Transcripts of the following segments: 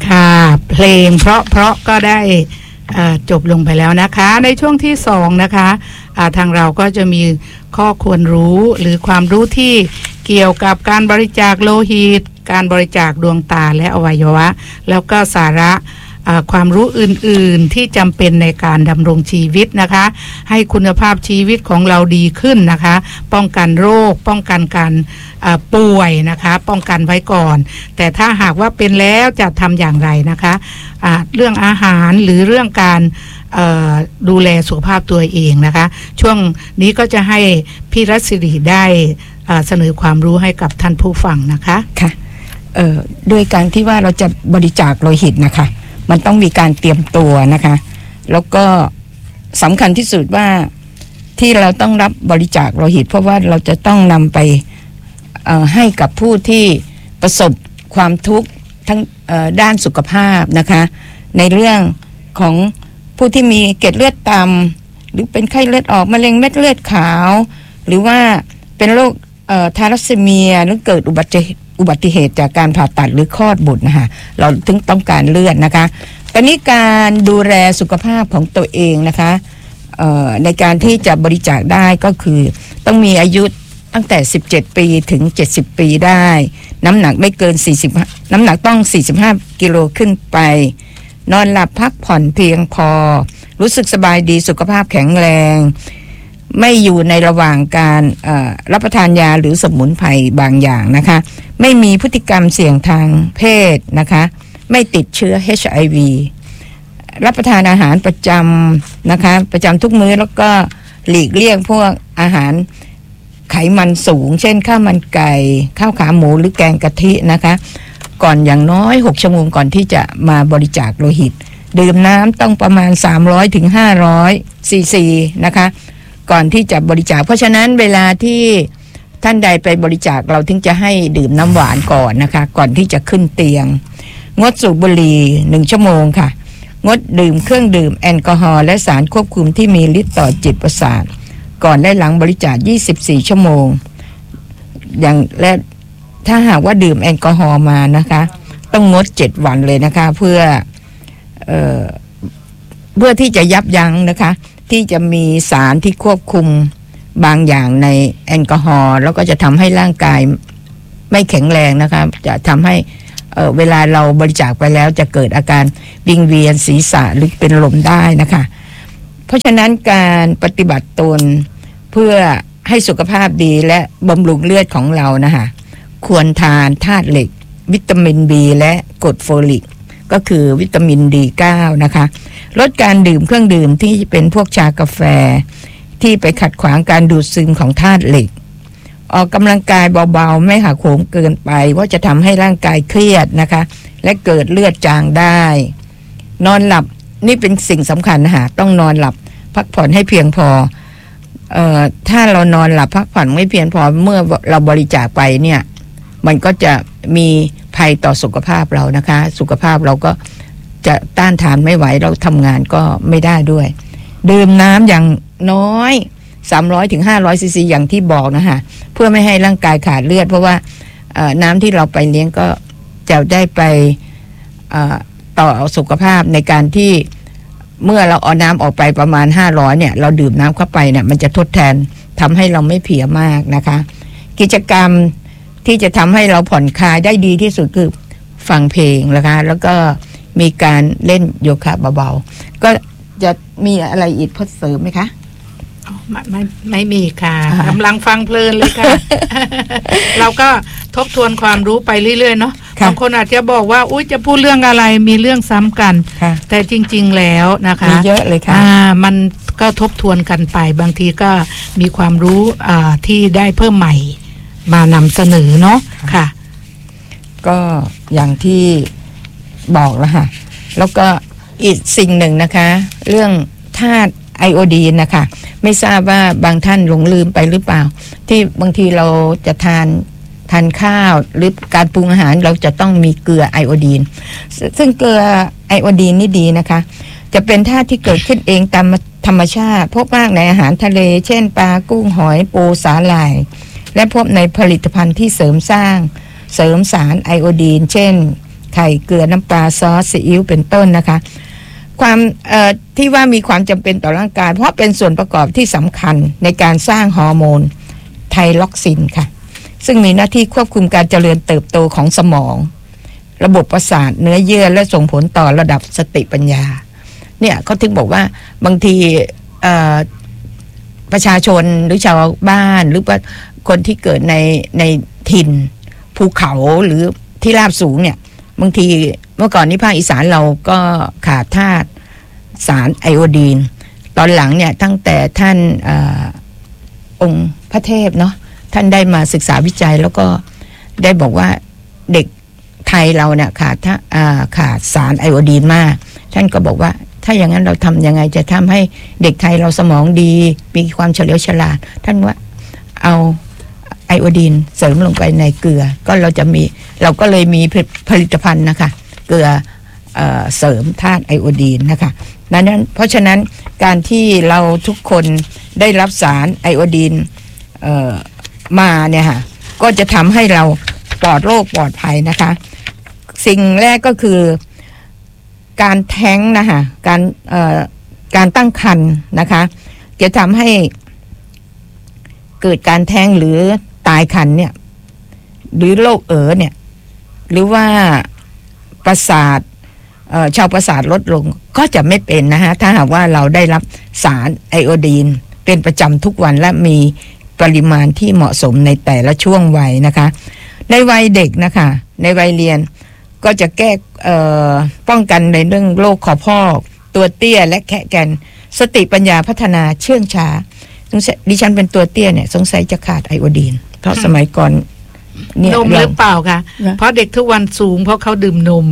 ค่ะเพลงเพราะก็ได้จบลงไปแล้วนะคะในช่วงที่2นะคะทางเราก็จะมีข้อควรรู้หรือความรู้ที่เกี่ยวกับการบริจาคโลหิตการบริจาคดวงตาและอวัยวะแล้วก็สาระความรู้อื่นๆที่จำเป็นในการดำรงชีวิตนะคะให้คุณภาพชีวิตของเราดีขึ้นนะคะป้องกันโรคป้องกันการป่วยนะคะป้องกันไว้ก่อนแต่ถ้าหากว่าเป็นแล้วจะทำอย่างไรนะคะเรื่องอาหารหรือเรื่องการดูแลสุขภาพตัวเองนะคะช่วงนี้ก็จะให้พี่รัศรีได้เสนอความรู้ให้กับท่านผู้ฟังนะคะค่ะด้วยการที่ว่าเราจะบริจาคโลหิตนะคะมันต้องมีการเตรียมตัวนะคะแล้วก็สำคัญที่สุดว่าที่เราต้องรับบริจาคโลหิตเพราะว่าเราจะต้องนำไปให้กับผู้ที่ประสบความทุกข์ทั้งด้านสุขภาพนะคะในเรื่องของผู้ที่มีเกล็ดเลือดต่ำหรือเป็นไข้เลือดออกมะเร็งเม็ดเลือดขาวหรือว่าเป็นโรคทาลัสซีเมียหรือเกิดอุบัติเหตุจากการผ่าตัดหรือคลอดบุตรนะคะเราถึงต้องการเลือดนะคะตอนนี้การดูแลสุขภาพของตัวเองนะคะในการที่จะบริจาคได้ก็คือต้องมีอายุตั้งแต่17ปีถึง70ปีได้น้ำหนักไม่เกิน40น้ำหนักต้อง45กิโลขึ้นไปนอนหลับพักผ่อนเพียงพอรู้สึกสบายดีสุขภาพแข็งแรงไม่อยู่ในระหว่างการรับประทานยาหรือสมุนไพรบางอย่างนะคะไม่มีพฤติกรรมเสี่ยงทางเพศนะคะไม่ติดเชื้อ HIV รับประทานอาหารประจำนะคะประจำทุกมื้อแล้วก็หลีกเลี่ยงพวกอาหารไขมันสูงเช่นข้าวมันไก่ข้าวขาหมูหรือแกงกะทินะคะก่อนอย่างน้อย6ชั่วโมงก่อนที่จะมาบริจาคโลหิตดื่มน้ำต้องประมาณ300ถึง500ซีซีนะคะก่อนที่จะบริจาคเพราะฉะนั้นเวลาที่ท่านใดไปบริจาคเราถึงจะให้ดื่มน้ำหวานก่อนนะคะก่อนที่จะขึ้นเตียงงดสูบบุหรี่1ชั่วโมงค่ะงดดื่มเครื่องดื่มแอลกอฮอล์และสารควบคุมที่มีฤทธิ์ต่อจิตประสาทก่อนและหลังบริจาค24ชั่วโมงอย่างและถ้าหากว่าดื่มแอลกอฮอล์มานะคะต้องงด7วันเลยนะคะเพื่อที่จะยับยั้งนะคะที่จะมีสารที่ควบคุมบางอย่างในแอลกอฮอล์แล้วก็จะทำให้ร่างกายไม่แข็งแรงนะคะจะทำให้เวลาเราบริจาคไปแล้วจะเกิดอาการวิงเวียนศีรษะหรือเป็นลมได้นะคะเพราะฉะนั้นการปฏิบัติตนเพื่อให้สุขภาพดีและบำรุงเลือดของเรานะคะควรทานธาตุเหล็กวิตามิน B และกรดโฟลิกก็คือวิตามิน D9 นะคะลดการดื่มเครื่องดื่มที่เป็นพวกชากาแฟที่ไปขัดขวางการดูดซึมของธาตุเหล็กออกกำลังกายเบาๆไม่หักโหมเกินไปว่าจะทำให้ร่างกายเครียดนะคะและเกิดเลือดจางได้นอนหลับนี่เป็นสิ่งสำคัญนะคะต้องนอนหลับพักผ่อนให้เพียงพอถ้าเรานอนหลับพักผ่อนไม่เพียงพอเมื่อเราบริจาคไปเนี่ยมันก็จะมีภัยต่อสุขภาพเรานะคะสุขภาพเราก็จะต้านทานไม่ไหวเราทำงานก็ไม่ได้ด้วยดื่มน้ำอย่างน้อย300ถึง500ซีซีอย่างที่บอกนะคะเพื่อไม่ให้ร่างกายขาดเลือดเพราะว่าน้ำที่เราไปเลี้ยงก็จะได้ไปต่อสุขภาพในการที่เมื่อเราเอาน้ำออกไปประมาณ500เนี่ยเราดื่มน้ำเข้าไปเนี่ยมันจะทดแทนทำให้เราไม่เพลียมากนะคะกิจกรรมที่จะทำให้เราผ่อนคลายได้ดีที่สุดคือฟังเพลงนะคะแล้วก็มีการเล่นโยคะเบาๆก็จะมีอะไรอีกเพิ่มเสริมไหมคะไม่มีค่ะกำลังฟังเพลินเลยค่ะ เราก็ทบทวนความรู้ไปเรื่อยๆเนาะบางคนอาจจะบอกว่าอุ๊ยจะพูดเรื่องอะไรมีเรื่องซ้ำกันแต่จริงๆแล้วนะคะมีเยอะเลยค่ะมันก็ทบทวนกันไปบางทีก็มีความรู้ที่ได้เพิ่มใหม่มานำเสนอเนาะค่ะก็อย่างที่บอกแล้วค่ะแล้วก็อีกสิ่งหนึ่งนะคะเรื่องธาตุไอโอดีนนะคะไม่ทราบว่าบางท่านหลงลืมไปหรือเปล่าที่บางทีเราจะทานข้าวหรือการปรุงอาหารเราจะต้องมีเกลือไอโอดีนซึ่งเกลือไอโอดีนนี่ดีนะคะจะเป็นธาตุที่เกิดขึ้นเองตามธรรมชาติพบมากในอาหารทะเลเช่นปลากุ้งหอยปูสาหร่ายและพบในผลิตภัณฑ์ที่เสริมสร้างเสริมสารไอโอดีนเช่นไข่เกลือน้ำปลาซอสซีอิ๊วเป็นต้นนะคะความที่ว่ามีความจำเป็นต่อร่างกายเพราะเป็นส่วนประกอบที่สำคัญในการสร้างฮอร์โมนไทล็อกซินค่ะซึ่งมีหน้าที่ควบคุมการเจริญเติบโตของสมองระบบประสาทเนื้อเยื่อและส่งผลต่อระดับสติปัญญาเนี่ยเขาถึงบอกว่าบางทีประชาชนหรือชาวบ้านหรือว่าคนที่เกิดในถิ่นภูเขาหรือที่ราบสูงเนี่ยบางทีเมื่อก่อนนี้ภาคอีสานเราก็ขาดธาตุสารไอโอดีนตอนหลังเนี่ยตั้งแต่ท่านองค์พระเทพเนาะท่านได้มาศึกษาวิจัยแล้วก็ได้บอกว่าเด็กไทยเราเนี่ยขาดสารไอโอดีนมากท่านก็บอกว่าถ้าอย่างนั้นเราทำยังไงจะทำให้เด็กไทยเราสมองดีมีความเฉลียวฉลาดท่านว่าเอาไอโอดีนเสริมลงไปในเกลือก็เราก็เลยมีผลิตภัณฑ์นะคะเกลือเสริมธาตุไอโอดีนนะคะนั้นเพราะฉะนั้นการที่เราทุกคนได้รับสารไอโอดีนมาเนี่ยค่ะก็จะทำให้เราปลอดโรคปลอดภัยนะคะสิ่งแรกก็คือการแท้งนะคะการตั้งครรภ์นะคะจะทำให้เกิดการแท้งหรือตายครรภ์เนี่ยหรือโรคเนี่ยหรือว่าประสาทชาวประสาทลดลงก็จะไม่เป็นนะคะถ้าหากว่าเราได้รับสารไอโอดีนเป็นประจำทุกวันและมีปริมาณที่เหมาะสมในแต่ละช่วงวัยนะคะในวัยเด็กนะคะในวัยเรียนก็จะแก้ป้องกันในเรื่องโรคคอพอกตัวเตี้ยและแคะแกนสติปัญญาพัฒนาเชื่องช้าดิฉันเป็นตัวเตี้ยเนี่ยสงสัยจะขาดไอโอดีนเพราะสมัยก่อนนมหรือเปล่าคะเพราะเด็กทุกวันสูงเพราะเขาดื่มนม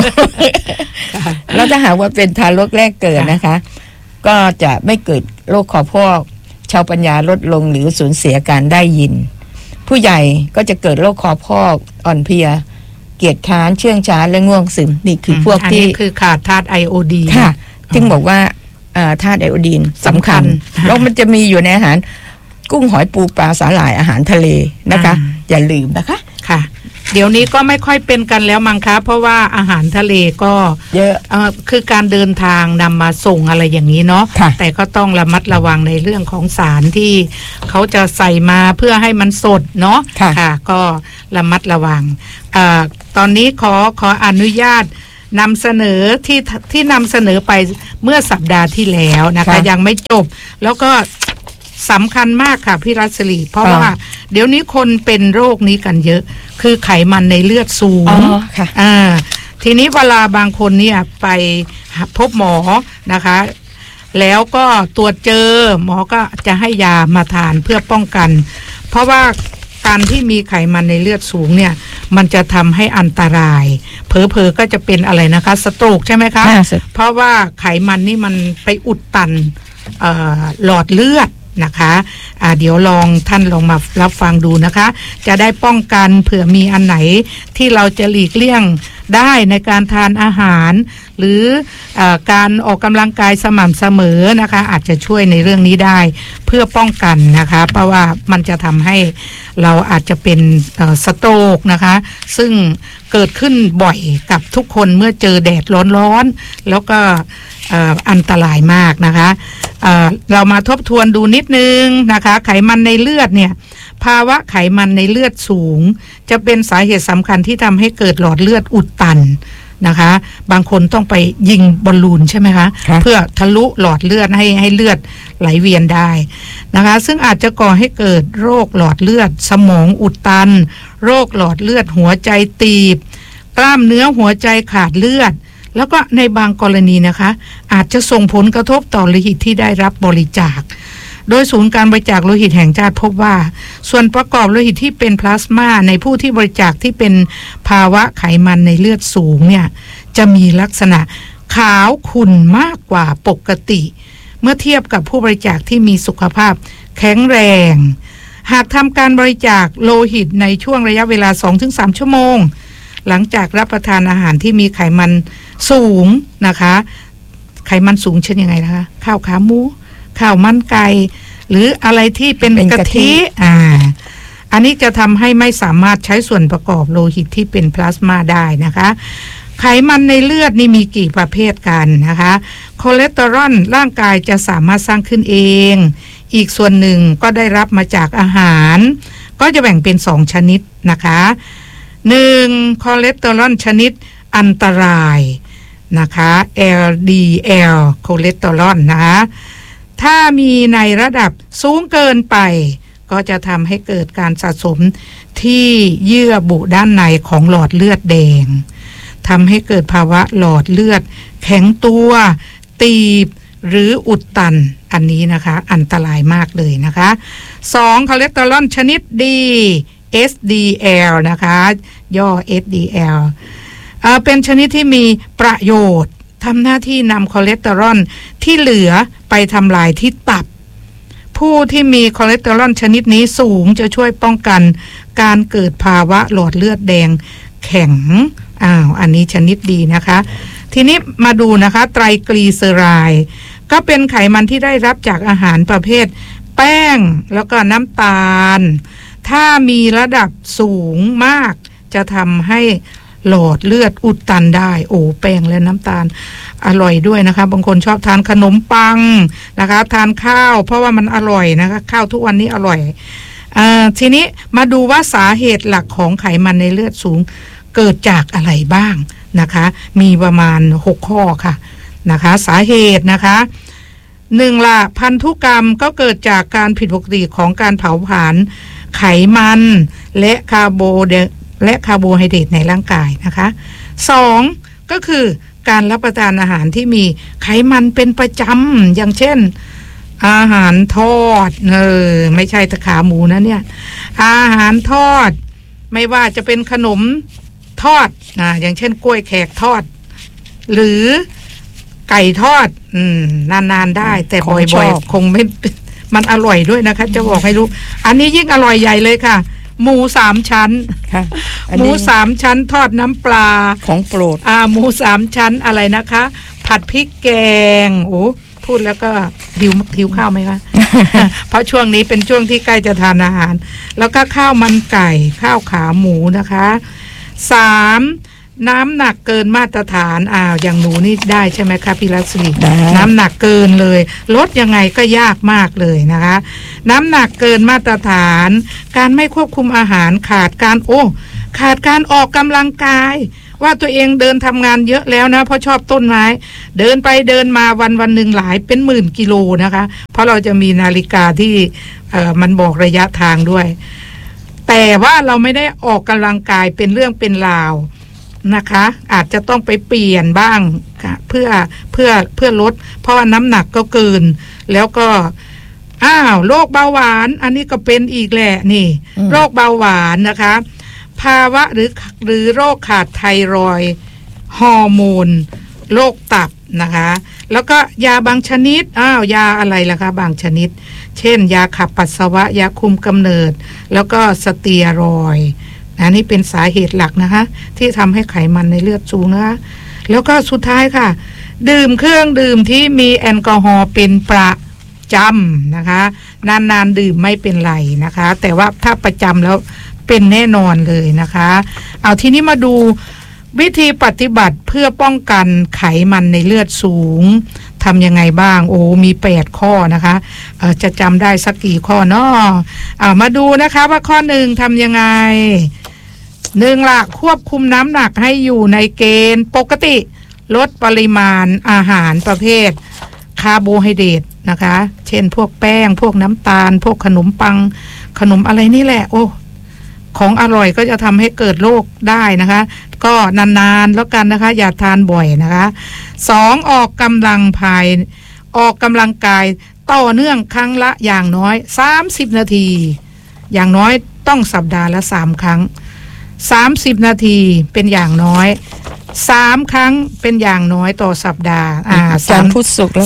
แล้วถ้าหากว่าเป็นทารกแรกเกิดนะคะก็จะไม่เกิดโรคคอพอกชาวปัญญาลดลงหรือสูญเสียการได้ยินผู้ใหญ่ก็จะเกิดโรคคอพอกอ่อนเพลียเกียจค้านเชื่องช้าและง่วงซึมนี่คือพวกที่คือขาดธาตุไอโอดีนค่ะจึงบอกว่าธาตุไอโอดีนสำคัญแล้วมันจะมีอยู่ในอาหารกุ้งหอยปูปลาสาหร่ายอาหารทะเลนะคะอย่าลืมนะคะค่ะเดี๋ยวนี้ก็ไม่ค่อยเป็นกันแล้วมั้งคะเพราะว่าอาหารทะเลก็เยอะคือการเดินทางนำมาส่งอะไรอย่างนี้เนาะแต่ก็ต้องระมัดระวังในเรื่องของสารที่เขาจะใส่มาเพื่อให้มันสดเนาะค่ะก็ระมัดระวังตอนนี้ขออนุญาตนำเสนอที่นำเสนอไปเมื่อสัปดาห์ที่แล้วนะคะยังไม่จบแล้วก็สำคัญมากค่ะพี่รัศรีเพราะว่าเดี๋ยวนี้คนเป็นโรคนี้กันเยอะคือไขมันในเลือดสูงทีนี้เวลาบางคนเนี่ยไปพบหมอนะคะแล้วก็ตรวจเจอหมอก็จะให้ยามาทานเพื่อป้องกันเพราะว่าการที่มีไขมันในเลือดสูงเนี่ยมันจะทำให้อันตรายเผลอๆก็จะเป็นอะไรนะคะสโตรกใช่ไหมคะเพราะว่าไขมันนี่มันไปอุดตันหลอดเลือดนะคะเดี๋ยวท่านลองมารับฟังดูนะคะจะได้ป้องกันเผื่อมีอันไหนที่เราจะหลีกเลี่ยงได้ในการทานอาหารหรือการออกกำลังกายสม่ำเสมอนะคะอาจจะช่วยในเรื่องนี้ได้เพื่อป้องกันนะคะเพราะว่ามันจะทำให้เราอาจจะเป็นสโตรกนะคะซึ่งเกิดขึ้นบ่อยกับทุกคนเมื่อเจอแดดร้อนๆแล้วก็อันตรายมากนะคะเรามาทบทวนดูนิดนึงนะคะไขมันในเลือดเนี่ยภาวะไขมันในเลือดสูงจะเป็นสาเหตุสำคัญที่ทำให้เกิดหลอดเลือดอุดตันนะคะบางคนต้องไปยิงบอลลูนใช่ไหมคะเพื่อทะลุหลอดเลือดให้เลือดไหลเวียนได้นะคะซึ่งอาจจะก่อให้เกิดโรคหลอดเลือดสมองอุดตันโรคหลอดเลือดหัวใจตีบกล้ามเนื้อหัวใจขาดเลือดแล้วก็ในบางกรณีนะคะอาจจะส่งผลกระทบต่อโลหิตที่ได้รับบริจาคโดยศูนย์การบริจาคโลหิตแห่งชาติพบว่าส่วนประกอบโลหิตที่เป็นพลาสมาในผู้ที่บริจาคที่เป็นภาวะไขมันในเลือดสูงเนี่ยจะมีลักษณะขาวขุ่นมากกว่าปกติเมื่อเทียบกับผู้บริจาคที่มีสุขภาพแข็งแรงหากทำการบริจาคโลหิตในช่วงระยะเวลา 2-3 ชั่วโมงหลังจากรับประทานอาหารที่มีไขมันสูงนะคะไขมันสูงเช่นยังไงนะคะข้าวขาหมูข้าวมันไก่หรืออะไรที่เป็นกะทิอันนี้จะทำให้ไม่สามารถใช้ส่วนประกอบโลหิตที่เป็นพลาสมาได้นะคะไขมันในเลือดนี่มีกี่ประเภทกันนะคะคอเลสเตอรอลร่างกายจะสามารถสร้างขึ้นเองอีกส่วนหนึ่งก็ได้รับมาจากอาหารก็จะแบ่งเป็น2ชนิดนะคะ1คอเลสเตอรอลชนิดอันตรายนะคะ LDL คอเลสเตอรอลนะคะถ้ามีในระดับสูงเกินไปก็จะทำให้เกิดการสะสมที่เยื่อบุด้านในของหลอดเลือดแดงทำให้เกิดภาวะหลอดเลือดแข็งตัวตีบหรืออุดตันอันนี้นะคะอันตรายมากเลยนะคะ2คอเลสเตอรอลชนิดดี SDL นะคะย่อ SDL เป็นชนิดที่มีประโยชน์ทำหน้าที่นำคอเลสเตอรอลที่เหลือไปทำลายที่ตับผู้ที่มีคอเลสเตอรอลชนิดนี้สูงจะช่วยป้องกันการเกิดภาวะหลอดเลือดแดงแข็งอันนี้ชนิดดีนะคะทีนี้มาดูนะคะไตรกลีเซอไรด์ก็เป็นไขมันที่ได้รับจากอาหารประเภทแป้งแล้วก็น้ำตาลถ้ามีระดับสูงมากจะทำให้หลอดเลือดอุดตันได้แป้งและน้ำตาลอร่อยด้วยนะคะบางคนชอบทานขนมปังนะคะทานข้าวเพราะว่ามันอร่อยนะคะข้าวทุกวันนี้อร่อยทีนี้มาดูว่าสาเหตุหลักของไขมันในเลือดสูงเกิดจากอะไรบ้างนะคะมีประมาณ6ข้อค่ะนะคะสาเหตุนะคะ1ละพันธุกรรมก็เกิดจากการผิดปกติของการเผาผลาญไขมันและคาร์โบไฮเดรตในร่างกายนะคะ2ก็คือการรับประทานอาหารที่มีไขมันเป็นประจำอย่างเช่นอาหารทอดไม่ใช่ตะขาหมูนะเนี่ยอาหารทอดไม่ว่าจะเป็นขนมทอดอย่างเช่นกล้วยแขกทอดหรือไก่ทอดนานๆได้แต่บ่อยๆคงไม่มันอร่อยด้วยนะคะจะบอกให้รู้อันนี้ยิ่งอร่อยใหญ่เลยค่ะหมู3ชั้นหมู3ชั้นทอดน้ำปลาของโปรดหมู3ชั้นอะไรนะคะผัดพริกแกงพูดแล้วก็หิวข้าวไหมคะ เพราะช่วงนี้เป็นช่วงที่ใกล้จะทานอาหารแล้วก็ข้าวมันไก่ข้าวขาหมูนะคะ3น้ำหนักเกินมาตรฐานอย่างหนูนี่ได้ใช่ไหมคะพี่ลักษณีน้ำหนักเกินเลยลดยังไงก็ยากมากเลยนะคะน้ำหนักเกินมาตรฐานการไม่ควบคุมอาหารขาดการออกกำลังกายว่าตัวเองเดินทำงานเยอะแล้วนะเพราะชอบต้นไม้เดินไปเดินมาวันหนึ่งหลายเป็นหมื่นกิโลนะคะเพราะเราจะมีนาฬิกาที่มันบอกระยะทางด้วยแต่ว่าเราไม่ได้ออกกำลังกายเป็นเรื่องเป็นราวนะคะอาจจะต้องไปเปลี่ยนบ้างค่ะเพื่อลดเพราะว่าน้ำหนักก็เกินแล้วก็โรคเบาหวานอันนี้ก็เป็นอีกแหละนี่โรคเบาหวานนะคะภาวะหรือโรคขาดไทรอยด์ฮอร์โมนโรคตับนะคะแล้วก็ยาบางชนิดยาอะไรล่ะคะบางชนิดเช่นยาขับปัสสาวะยาคุมกำเนิดแล้วก็สเตียรอยด์อันนี้เป็นสาเหตุหลักนะคะที่ทำให้ไขมันในเลือดสูงนะคะแล้วก็สุดท้ายค่ะดื่มเครื่องดื่มที่มีแอลกอฮอล์เป็นประจำนะคะนานๆดื่มไม่เป็นไรนะคะแต่ว่าถ้าประจำแล้วเป็นแน่นอนเลยนะคะเอาทีนี้มาดูวิธีปฏิบัติเพื่อป้องกันไขมันในเลือดสูงทำยังไงบ้างมี8ข้อนะคะจะจำได้สักกี่ข้อเนาะมาดูนะคะว่าข้อ1ทำยังไง1ละควบคุมน้ำหนักให้อยู่ในเกณฑ์ปกติลดปริมาณอาหารประเภทคาร์โบไฮเดรตนะคะเช่นพวกแป้งพวกน้ำตาลพวกขนมปังขนมอะไรนี่แหละของอร่อยก็จะทำให้เกิดโรคได้นะคะก็นานๆแล้วกันนะคะอย่าทานบ่อยนะคะ2ออกกำลังกายต่อเนื่องครั้งละอย่างน้อย30นาทีอย่างน้อยต้องสัปดาห์ละ3ครั้ง30นาทีเป็นอย่างน้อย3ครั้งเป็นอย่างน้อยต่อสัปดาห์จันทร์พุธศุกร์แล้ว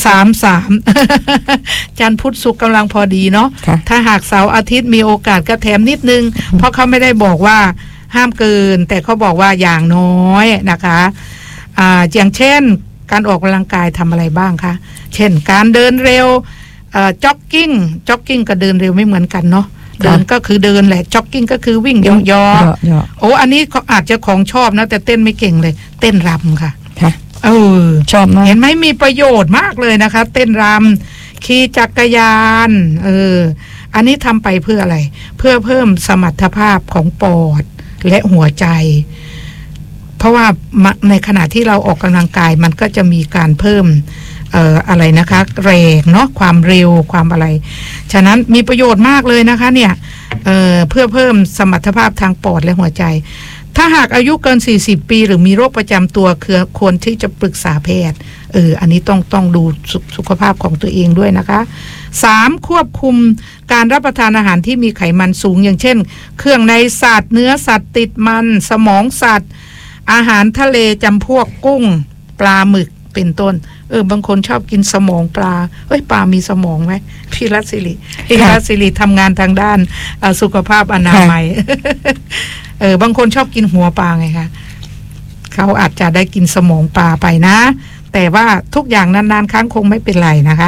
3 จันทร์พุธศุกร์กำลังพอดีเนาะถ้าหากเสาร์อาทิตย์มีโอกาสก็แถมนิดนึงเพราะเขาไม่ได้บอกว่าห้ามเกินแต่เขาบอกว่าอย่างน้อยนะคะอย่างเช่นการออกกำลังกายทำอะไรบ้างคะเช่นการเดินเร็วจ็อกกิ้งกับเดินเร็วไม่เหมือนกันเนาะเดินก็คือเดินแหละจ็อกกิ้งก็คือวิ่งย่อๆโอ้อันนี้เขาอาจจะของชอบนะแต่เต้นไม่เก่งเลยเต้นรำค่ะชอบมากเห็นไหมมีประโยชน์มากเลยนะคะ เต้นรำขี่จักรยานอันนี้ทำไปเพื่ออะไรเพื่อเพิ่มสมรรถภาพของปอดและหัวใจเพราะว่าในขณะที่เราออกกำลังกายมันก็จะมีการเพิ่มอะไรนะคะแรงเนาะความเร็วความอะไรฉะนั้นมีประโยชน์มากเลยนะคะเนี่ยเพื่อเพิ่มสมรรถภาพทางปอดและหัวใจถ้าหากอายุเกิน40ปีหรือมีโรคประจำตัวควรที่จะปรึกษาแพทย์อันนี้ต้องดูสุขภาพของตัวเองด้วยนะคะ3ควบคุมการรับประทานอาหารที่มีไขมันสูงอย่างเช่นเครื่องในสัตว์เนื้อสัตว์ติดมันสมองสัตว์อาหารทะเลจำพวกกุ้งปลาหมึกเป็นต้นบางคนชอบกินสมองปลาปลามีสมองไหมพี่รัศรีทำงานทางด้านสุขภาพอนามัย บางคนชอบกินหัวปลาไงคะเขาอาจจะได้กินสมองปลาไปนะแต่ว่าทุกอย่างนานๆครั้งคงไม่เป็นไรนะคะ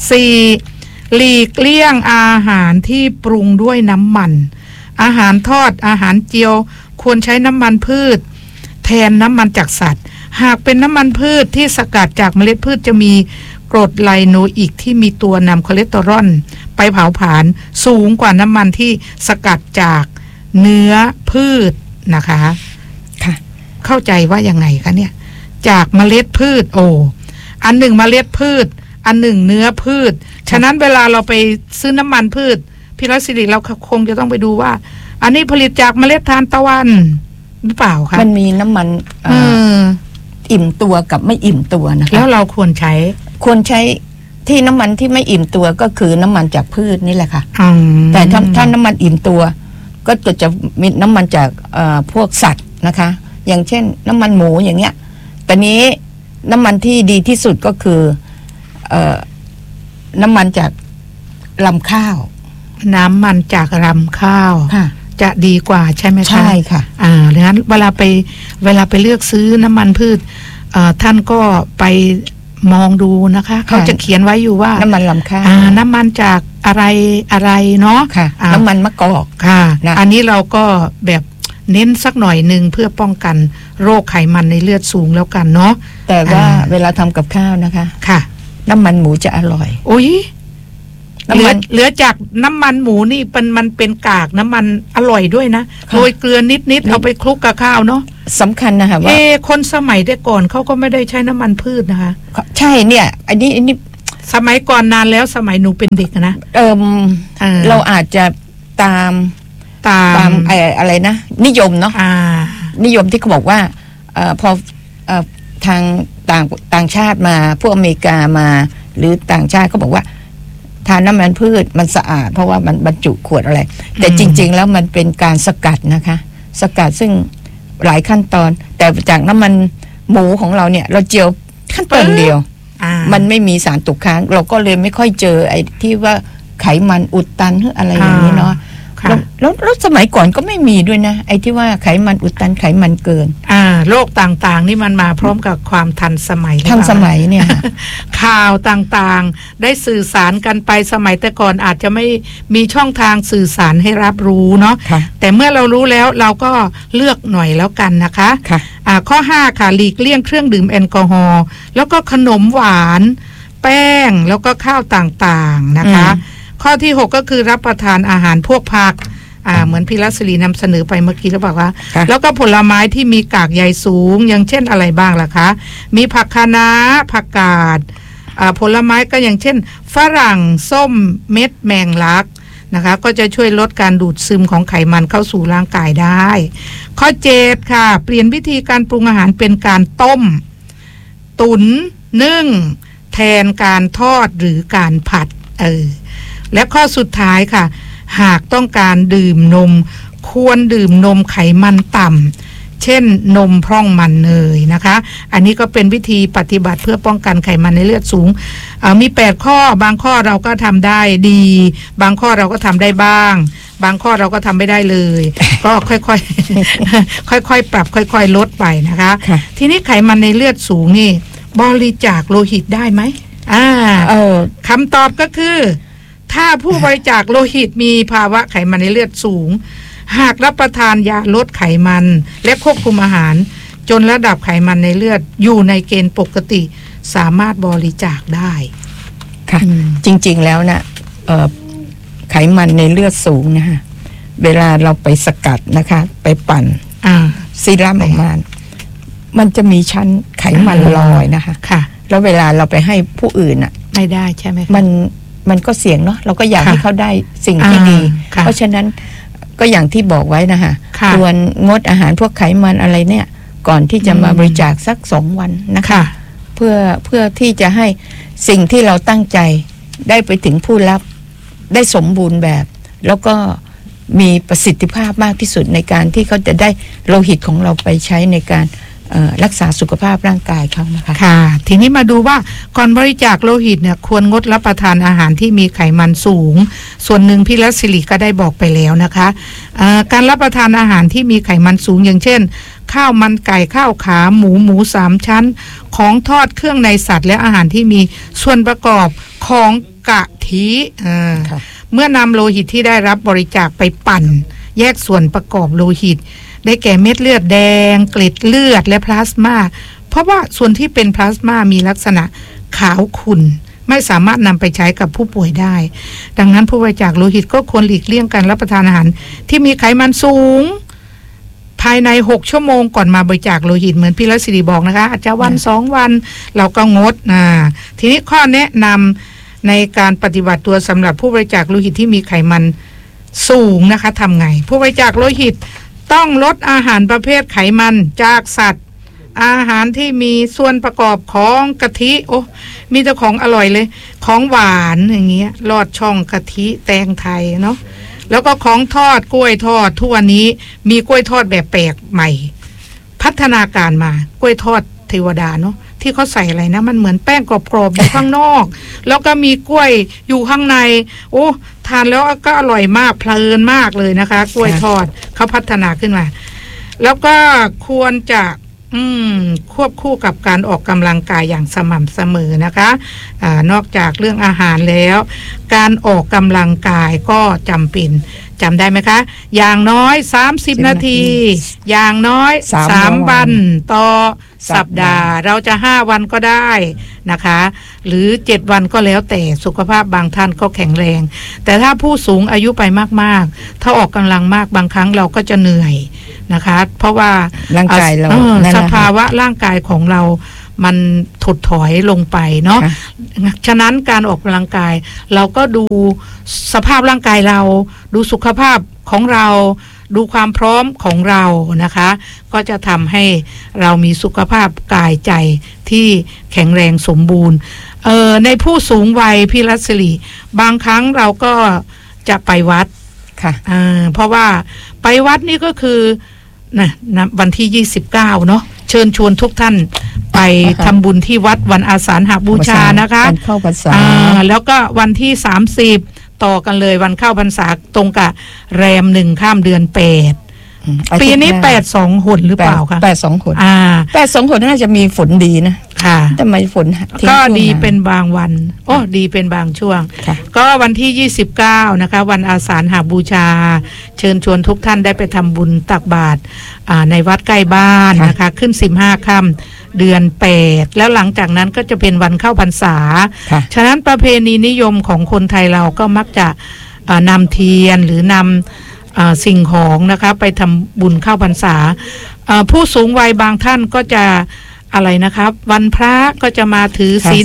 4หลีกเลี่ยงอาหารที่ปรุงด้วยน้ำมันอาหารทอดอาหารเจียวควรใช้น้ำมันพืชแทนน้ำมันจากสัตว์หากเป็นน้ำมันพืชที่สกัดจากเมล็ดพืชจะมีกรดไลโนอิกที่มีตัวนำคอเลสเตอรอลไปเผาผลาญสูงกว่าน้ำมันที่สกัดจากเนื้อพืชนะคะค่ะเข้าใจว่ายังไงคะเนี่ยจากเมล็ดพืชอันหนึ่งเมล็ดพืชอันหนึ่งเนื้อพืชฉะนั้นเวลาเราไปซื้อน้ำมันพืชพี่รัศรีเราคงจะต้องไปดูว่าอันนี้ผลิตจากเมล็ดทานตะวันหรือเปล่าคะมันมีน้ำมันอิ่มตัวกับไม่อิ่มตัวนะคะแล้วเราควรใช้ที่น้ำมันที่ไม่อิ่มตัวก็คือน้ำมันจากพืชนี่แหละค่ะแต่ถ้าน้ำมันอิ่มตัวก็จะมีน้ำมันจากพวกสัตว์นะคะอย่างเช่นน้ำมันหมูอย่างเงี้ยแต่นี้น้ำมันที่ดีที่สุดก็คือน้ำมันจากลำข้าวน้ำมันจากลำข้าวจะดีกว่าใช่ไหมคะใช่ค่ะดังนั้นเวลาไปเลือกซื้อน้ำมันพืชท่านก็ไปมองดูนะคะเขาจะเขียนไว้อยู่ว่าน้ำมันลำข้าวน้ำมันจากอะไรเนาะน้ำมันมะกอกค่ะอันนี้เราก็แบบเน้นสักหน่อยนึงเพื่อป้องกันโรคไขมันในเลือดสูงแล้วกันเนาะแต่ว่าเวลาทำกับข้าวนะคะค่ะน้ำมันหมูจะอร่อยเหลือจากน้ำมันหมูนี่มันเป็นกากน้ำมันอร่อยด้วยนะโรยเกลือนิดเอาไปคลุกกับข้าวเนาะสำคัญนะคะว่าคนสมัยแต่ก่อนเขาก็ไม่ได้ใช้น้ำมันพืชนะคะใช่เนี่ยอันนี้สมัยก่อนนานแล้วสมัยหนูเป็นเด็กนะเราอาจจะตามอะไรนะนิยมเนาะนิยมที่เขาบอกว่าพอทางต่างชาติมาพวกอเมริกามาหรือต่างชาติเขาบอกว่าทานน้ำมันพืชมันสะอาดเพราะว่ามันบรรจุขวดอะไรแต่จริงๆแล้วมันเป็นการสกัดนะคะสกัดซึ่งหลายขั้นตอนแต่จากน้ำมันหมูของเราเนี่ยเราเจียวขั้นตอนเดียวมันไม่มีสารตกค้างเราก็เลยไม่ค่อยเจอไอ้ที่ว่าไขมันอุดตันหรืออะไรอย่างนี้เนาะแล้วสมัยก่อนก็ไม่มีด้วยนะไอ้ที่ว่าไขมันอุดตันไขมันเกินโรคต่างๆนี่มันมาพร้อมกับความทันสมัยเนี่ยข่าวต่างๆได้สื่อสารกันไปสมัยแต่ก่อนอาจจะไม่มีช่องทางสื่อสารให้รับรู้เนาะแต่เมื่อเรารู้แล้วเราก็เลือกหน่อยแล้วกันนะคะข้อ5ค่ะหลีกเลี่ยงเครื่องดื่มแอลกอฮอล์แล้วก็ขนมหวานแป้งแล้วก็ข้าวต่างๆนะคะข้อที่6ก็คือรับประทานอาหารพวกผักเหมือนพี่รัศรีนำเสนอไปเมื่อกี้แล้วบอกว่าแล้วก็ผลไม้ที่มีกากใยสูงอย่างเช่นอะไรบ้างล่ะคะมีผักคะน้าผักกาดผลไม้ก็อย่างเช่นฝรั่งส้มเม็ดแมงลักนะคะก็จะช่วยลดการดูดซึมของไขมันเข้าสู่ร่างกายได้ข้อ7ค่ะเปลี่ยนวิธีการปรุงอาหารเป็นการต้มตุ๋นนึ่งแทนการทอดหรือการผัดและข้อสุดท้ายค่ะหากต้องการดื่มนมควรดื่มนมไขมันต่ำเช่นนมพร่องมันเนยนะคะอันนี้ก็เป็นวิธีปฏิบัติเพื่อป้องกันไขมันในเลือดสูงมี8ข้อบางข้อเราก็ทำได้ดีบางข้อเราก็ทำได้บ้างบางข้อเราก็ทำไม่ได้เลย ก็ค่อยๆปรับค่อยๆลดไปนะคะทีนี้ไขมันในเลือดสูงนี่บริจาคโลหิตได้ไหมคำตอบก็คือถ้าผู้บริจาคโลหิตมีภาวะไขมันในเลือดสูงหากรับประทานยาลดไขมันและควบคุมอาหารจนระดับไขมันในเลือดอยู่ในเกณฑ์ปกติสามารถบริจาคได้ค่ะจริงๆแล้วนะไขมันในเลือดสูงนะคะเวลาเราไปสกัดนะคะไปปั่นซีรั่มออกมามันจะมีชั้นไขมันลอยนะคะค่ะแล้วเวลาเราไปให้ผู้อื่นอ่ะไม่ได้ใช่ไหมมันก็เสี่ยงเนาะเราก็อยากให้เขาได้สิ่งที่ดีเพราะฉะนั้นก็อย่างที่บอกไว้นะคะควรงดอาหารพวกไขมันอะไรเนี่ยก่อนที่จะมาบริจาคสัก2 วันนะคะเพื่อที่จะให้สิ่งที่เราตั้งใจได้ไปถึงผู้รับได้สมบูรณ์แบบแล้วก็มีประสิทธิภาพมากที่สุดในการที่เขาจะได้โลหิตของเราไปใช้ในการรักษาสุขภาพร่างกายเขานะคะค่ะทีนี้มาดูว่าก่อนบริจาคโลหิตเนี่ยควรงดรับประทานอาหารที่มีไขมันสูงส่วนหนึ่งพี่รัศศิก็ได้บอกไปแล้วนะคะการรับประทานอาหารที่มีไขมันสูงอย่างเช่นข้าวมันไก่ข้าวขาหมู3 ชั้นของทอดเครื่องในสัตว์และอาหารที่มีส่วนประกอบของกะทิเมื่อนำโลหิตที่ได้รับบริจาคไปปั่นแยกส่วนประกอบโลหิตได้แก่เม็ดเลือดแดงเกล็ดเลือดและพลาสมาเพราะว่าส่วนที่เป็นพลาสมามีลักษณะขาวขุ่นไม่สามารถนำไปใช้กับผู้ป่วยได้ดังนั้นผู้บริจาคโลหิตก็ควรหลีกเลี่ยงการรับประทานอาหารที่มีไขมันสูงภายใน6 ชั่วโมงก่อนมาบริจาคโลหิตเหมือนพี่รัศดีบอกนะคะอาจจะวัน2 วันเราก็งดทีนี้ข้อแนะนำในการปฏิบัติตัวสำหรับผู้บริจาคโลหิตที่มีไขมันสูงนะคะทำไงผู้บริจาคโลหิตต้องลดอาหารประเภทไขมันจากสัตว์อาหารที่มีส่วนประกอบของกะทิโอ้มีแต่ของอร่อยเลยของหวานอย่างเงี้ยลอดช่องกะทิแตงไทยเนาะแล้วก็ของทอดกล้วยทอดทุกวันนี้มีกล้วยทอดแบบแปลกใหม่พัฒนาการมากล้วยทอดเทวดาเนาะที่เขาใส่อะไรนะมันเหมือนแป้งกรอบๆอยู่ข้างนอกแล้วก็มีกล้วยอยู่ข้างในโอ้ทานแล้วก็อร่อยมากเพลินมากเลยนะคะกล้วยทอดเขาพัฒนาขึ้นมาแล้วก็ควรจะควบคู่กับการออกกำลังกายอย่างสม่ำเสมอนะคะนอกจากเรื่องอาหารแล้วการออกกำลังกายก็จำเป็นจำได้ไหมคะอย่างน้อย30 นาทีอย่างน้อย3 วันต่อสัปดาห์เราจะ5 วันก็ได้นะคะหรือ7 วันก็แล้วแต่สุขภาพบางท่านก็แข็งแรงแต่ถ้าผู้สูงอายุไปมากๆถ้าออกกำลังมากบางครั้งเราก็จะเหนื่อยนะคะเพราะว่าร่างกายเราสภาวะร่างกายของเรามันถดถอยลงไปเนาะฉะนั้นการออกกำลังกายเราก็ดูสภาพร่างกายเราดูสุขภาพของเราดูความพร้อมของเรานะคะก็จะทำให้เรามีสุขภาพกายใจที่แข็งแรงสมบูรณ์ในผู้สูงวัยพี่รัศรีบางครั้งเราก็จะไปวัดค่ะเพราะว่าไปวัดนี่ก็คือนะวันที่29เนาะเชิญชวนทุกท่านไปทำบุญที่วัดวันอาสาฬหบูชานะคะเข้าพรรษาแล้วก็วันที่30ต่อกันเลยวันเข้าพรรษาตรงกับแรม1 ค่ำเดือน8ปีนี้82 หนหรือเปล่าคะ 82 หน82 หนน่าจะมีฝนดีนะค่ะแต่ไม่ฝนก็ดีเป็นบางวันดีเป็นบางช่วงก็วันที่29นะคะวันอาสาฬหบูชาเชิญชวนทุกท่านได้ไปทำบุญตักบาตรในวัดใกล้บ้านนะคะขึ้น15 ค่ำเดือน8แล้วหลังจากนั้นก็จะเป็นวันเข้าพรรษาฉะนั้นประเพณีนิยมของคนไทยเราก็มักจะนำเทียนหรือนำสิ่งของนะคะไปทำบุญเข้าพรรษาผู้สูงวัยบางท่านก็จะอะไรนะครับวันพระก็จะมาถือศีล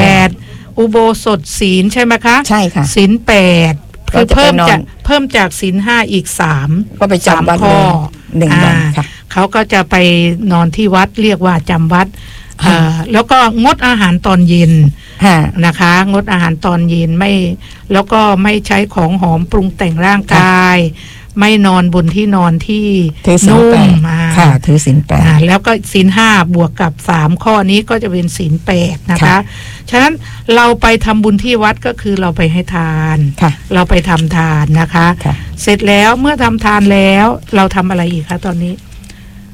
8อุโบสถศีลใช่ไหมคะใช่ค่ะศีล8คือเพิ่มจากศีล5อีก3 ก็ไปจำวัด1 วันค่ะเขาก็จะไปนอนที่วัดเรียกว่าจำวัดแล้วก็งดอาหารตอนเย็นนะคะงดอาหารตอนเย็นไม่แล้วก็ไม่ใช้ของหอมปรุงแต่งร่างกายไม่นอนบนที่นอนที่นุ่มค่ะถือศีล8 แล้วก็ศีล5บวกกับ3ข้อนี้ก็จะเป็นศีล8นะคะฉะนั้นเราไปทำบุญที่วัดก็คือเราไปให้ทานเราไปทำทานนะคะเสร็จแล้วเมื่อทำทานแล้วเราทำอะไรอีกคะตอนนี้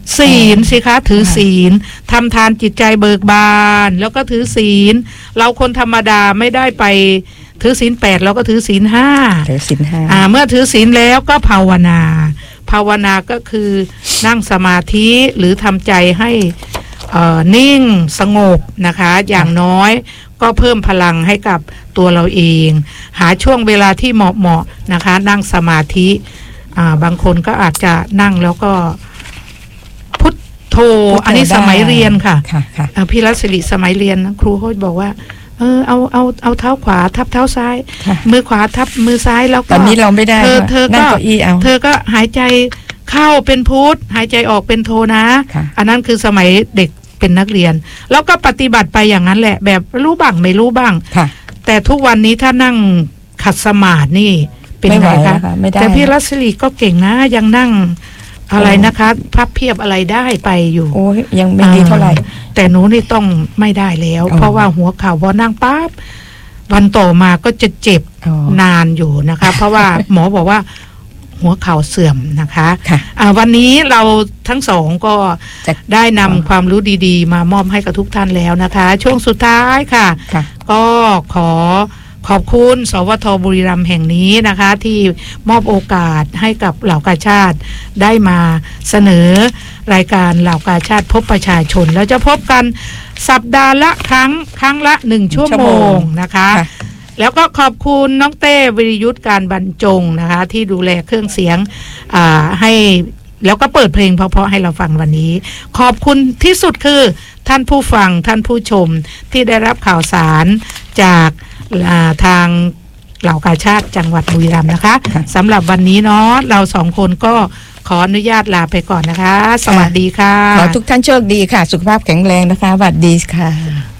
ศีลสิคะถือศีลทำทานจิตใจเบิกบานแล้วก็ถือศีลเราคนธรรมดาไม่ได้ไปถือศีล8เราก็ถือศีล5 ถือศีล5 เมื่อถือศีลแล้วก็ภาวนาก็คือนั่งสมาธิหรือทำใจให้นิ่งสงบนะคะอย่างน้อยก็เพิ่มพลังให้กับตัวเราเองหาช่วงเวลาที่เหมาะนะคะนั่งสมาธิบางคนก็อาจจะนั่งแล้วก็พุทโธอันนี้สมัยเรียนค่ะพี่รัศรีสมัยเรียนครูเขาบอกว่าเอาเท้าขวาทับเท้าซ้ายมือขวาทับมือซ้ายแล้วก็ตอนนี้เราไม่ได้เธอก็หายใจเข้าเป็นพุทหายใจออกเป็นโทนะอันนั้นคือสมัยเด็กเป็นนักเรียนแล้วก็ปฏิบัติไปอย่างนั้นแหละแบบรู้บ้างไม่รู้บ้างแต่ทุกวันนี้ถ้านั่งขัดสมาธินี่เป็นไงคะแต่พี่รัศรีก็เก่งนะยังนั่งอะไรนะคะพับเพียบอะไรได้ไปอยู่โอ้ยยังไม่ดีเท่าไหร่แต่หนูนี่ต้องไม่ได้แล้วเพราะว่าหัวเข่าพอนั่งปั๊บวันต่อมาก็จะเจ็บนานอยู่นะคะเพราะว่าหมอบอกว่าหัวเข่าเสื่อมนะคะวันนี้เราทั้งสองก็ได้นำความรู้ดีๆมามอบให้กับทุกท่านแล้วนะคะช่วงสุดท้ายค่ะก็ขอบคุณสวทบุรีรัมย์แห่งนี้นะคะที่มอบโอกาสให้กับเหล่ากาชาติได้มาเสนอรายการเหล่ากาชาติพบประชาชนแล้วจะพบกันสัปดาห์ละครั้งละ1 ชั่วโมงนะคะแล้วก็ขอบคุณน้องเต้วิริยุทธการบรรจงนะคะที่ดูแลเครื่องเสียงให้แล้วก็เปิดเพลงเพราะๆให้เราฟังวันนี้ขอบคุณที่สุดคือท่านผู้ฟังท่านผู้ชมที่ได้รับข่าวสารจากทางเหล่ากาชาติจังหวัดบุรีรัมย์นะคะสำหรับวันนี้เนาะเรา2 คนก็ขออนุญาตลาไปก่อนนะคะสวัสดีค่ะขอทุกท่านโชคดีค่ะสุขภาพแข็งแรงนะคะสวัสดีค่ะ